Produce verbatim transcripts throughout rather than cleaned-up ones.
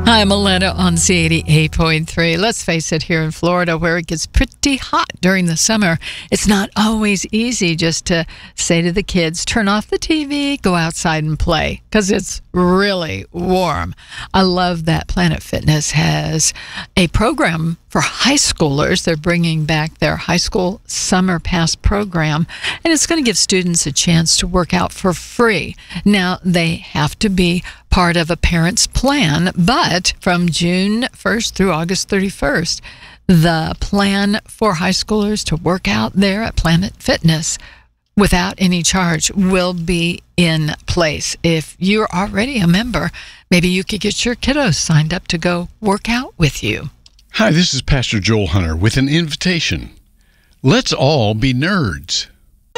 I'm Aletta on Z eighty-eight point three. Let's face it, here in Florida, where it gets pretty hot during the summer, it's not always easy just to say to the kids, turn off the T V, go outside and play, because it's really warm. I love that Planet Fitness has a program for high schoolers. They're bringing back their high school summer pass program, and it's going to give students a chance to work out for free. Now, they have to be part of a parent's plan, but from June first through August thirty-first, the plan for high schoolers to work out there at Planet Fitness without any charge will be in place. If you're already a member, maybe you could get your kiddos signed up to go work out with you. Hi, this is Pastor Joel Hunter with an invitation. Let's all be nerds.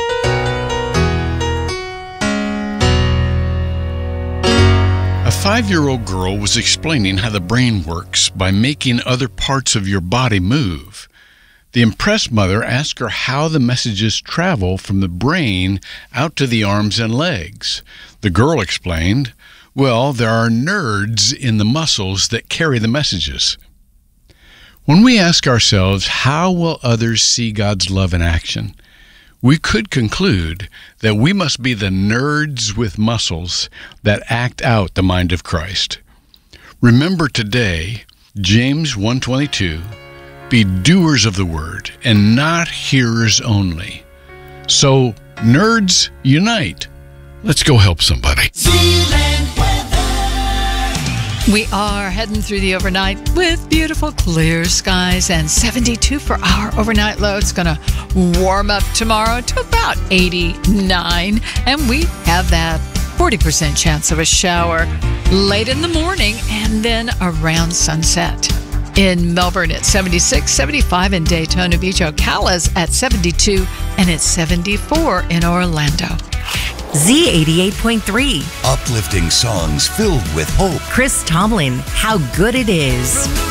A five-year-old girl was explaining how the brain works by making other parts of your body move. The impressed mother asked her how the messages travel from the brain out to the arms and legs. The girl explained, well, there are nerds in the muscles that carry the messages. When we ask ourselves, how will others see God's love in action? We could conclude that we must be the nerds with muscles that act out the mind of Christ. Remember today, James one twenty-two, be doers of the word and not hearers only. So, nerds, unite. Let's go help somebody. We are heading through the overnight with beautiful clear skies and seventy-two for our overnight low. It's going to warm up tomorrow to about eighty-nine, and we have that forty percent chance of a shower late in the morning and then around sunset. In Melbourne, it's seventy-six, seventy-five in Daytona Beach. Ocala's at seventy-two, and it's seventy-four in Orlando. Z eighty-eight point three. Uplifting songs filled with hope. Chris Tomlin, How Good It Is.